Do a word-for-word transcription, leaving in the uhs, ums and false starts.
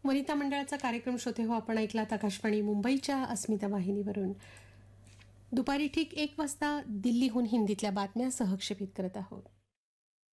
वनिता मंडळाचा कार्यक्रम श्रोते हो आपण ऐकलात आकाशवाणी मुंबईच्या अस्मिता वाहिनीवरून. दुपारी ठीक एक वाजता दिल्लीहून हिंदीतल्या बातम्या सहक्षेपित करत आहोत.